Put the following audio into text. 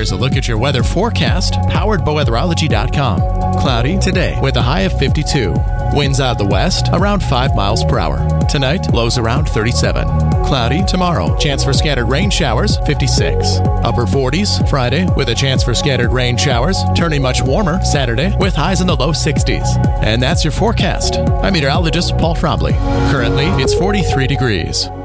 Here's a look at your weather forecast, powered by weatherology.com. Cloudy today with a high of 52. Winds out of the west around 5 miles per hour. Tonight, lows around 37. Cloudy tomorrow. Chance for scattered rain showers, 56. Upper 40s Friday with a chance for scattered rain showers. Turning much warmer Saturday with highs in the low 60s. And that's your forecast. I'm meteorologist Paul Trombley. Currently, it's 43 degrees.